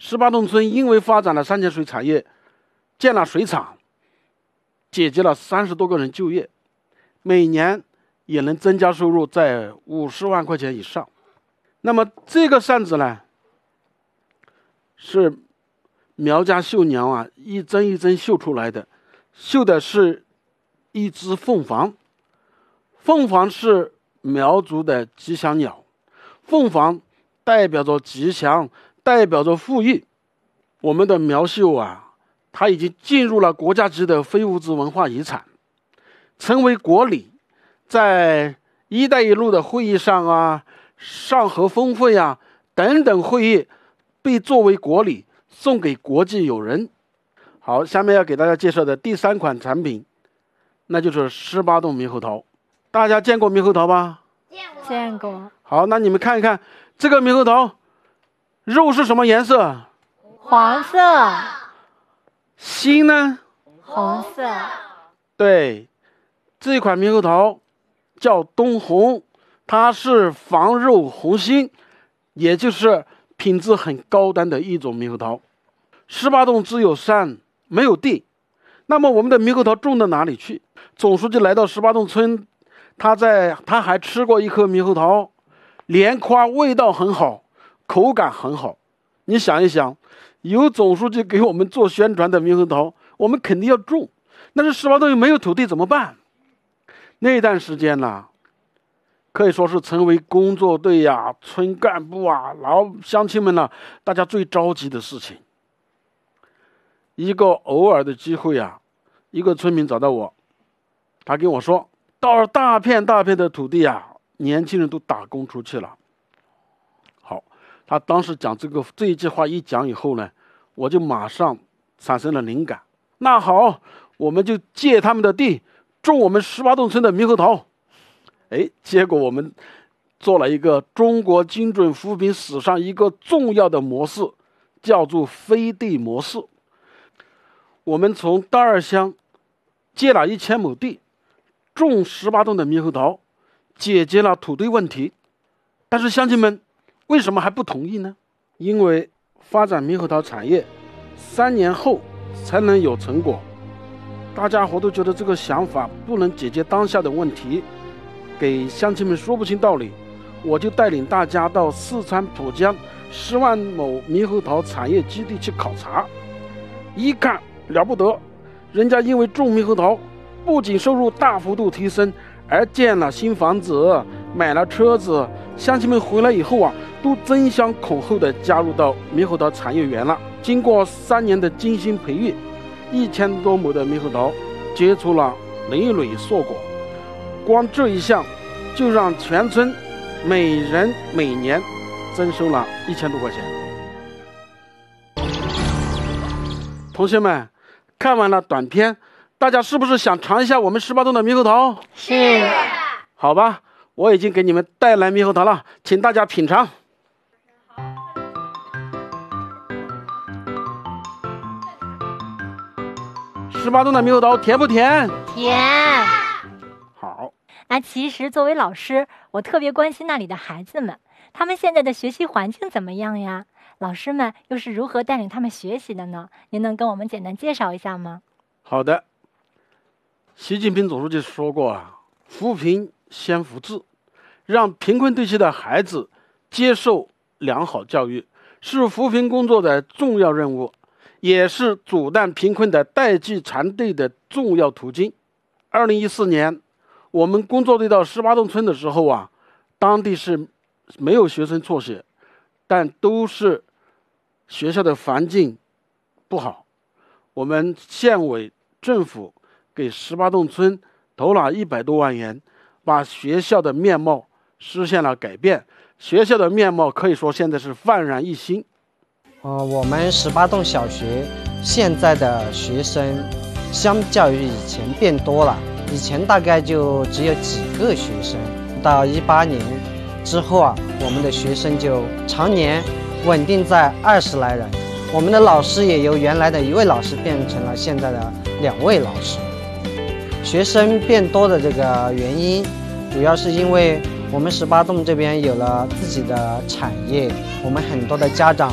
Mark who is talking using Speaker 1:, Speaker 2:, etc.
Speaker 1: 18洞村因为发展了山泉水产业，建了水厂，解决了30多个人就业，每年也能增加收入在50万块钱以上。那么这个扇子呢，是苗家绣娘啊一针一针绣出来的，绣的是一只凤凰。凤凰是苗族的吉祥鸟，凤凰代表着吉祥，代表着富裕。我们的苗绣啊，它已经进入了国家级的非物质文化遗产，成为国礼。在“一带一路”的会议上啊，上合峰会啊等等会议，被作为国礼送给国际友人。好，下面要给大家介绍的第3款产品，那就是18洞猕猴桃。大家见过猕猴桃吧？
Speaker 2: 见过。
Speaker 1: 好，那你们看一看这个猕猴桃，肉是什么颜色？
Speaker 2: 黄色。
Speaker 1: 心呢？
Speaker 2: 红色。
Speaker 1: 对，这款猕猴桃叫东红，它是防肉红心，也就是品质很高端的一种猕猴桃。18洞只有山没有地，那么我们的猕猴桃种到哪里去？总书记来到18洞村，他还吃过一颗猕猴桃，连夸味道很好，口感很好。你想一想，有总书记给我们做宣传的猕猴桃，我们肯定要种。但是18洞又没有土地怎么办？那段时间呢，可以说是成为工作队呀、村干部啊、老乡亲们呢，大家最着急的事情。一个偶尔的机会啊，一个村民找到我，他跟我说，到了大片大片的土地啊，年轻人都打工出去了。好，他当时讲这一句话一讲以后呢，我就马上产生了灵感。那好，我们就借他们的地，种我们18洞村的猕猴桃。结果我们做了一个中国精准扶贫史上一个重要的模式，叫做飞地模式。我们从大二乡借了1000亩地，种18洞的猕猴桃，解决了土地问题。但是乡亲们为什么还不同意呢？因为发展猕猴桃产业3年后才能有成果，大家伙都觉得这个想法不能解决当下的问题，给乡亲们说不清道理。我就带领大家到四川蒲江10万亩猕猴桃产业基地去考察，一看了不得，人家因为种猕猴桃，不仅收入大幅度提升，而建了新房子，买了车子。乡亲们回来以后啊，都争相恐后的加入到猕猴桃产业园了。经过3年的精心培育，1000多亩的猕猴桃结出了累累硕果。光这一项就让全村每人每年增收了1000多块钱。同学们，看完了短片，大家是不是想尝一下我们18洞的猕猴桃？
Speaker 2: 是。
Speaker 1: 好吧，我已经给你们带来猕猴桃了，请大家品尝。18洞的猕猴桃甜不甜？
Speaker 2: 甜。
Speaker 1: 好。
Speaker 2: 那其实作为老师，我特别关心那里的孩子们，他们现在的学习环境怎么样呀？老师们又是如何带领他们学习的呢？您能跟我们简单介绍一下吗？
Speaker 1: 好的。习近平总书记说过啊，扶贫先扶志，让贫困地区的孩子接受良好教育，是扶贫工作的重要任务，也是阻断贫困的代际传递的重要途径。2014年，我们工作队到18洞村的时候啊，当地是没有学生辍学，但都是学校的环境不好。我们县委政府给18洞村投了100多万元，把学校的面貌实现了改变。学校的面貌可以说现在是焕然一新。
Speaker 3: 我们18洞小学现在的学生相较于以前变多了，以前大概就只有几个学生，到18年之后啊，我们的学生就常年稳定在20来人。我们的老师也由原来的1位老师变成了现在的2位老师。学生变多的这个原因，主要是因为我们18洞这边有了自己的产业，我们很多的家长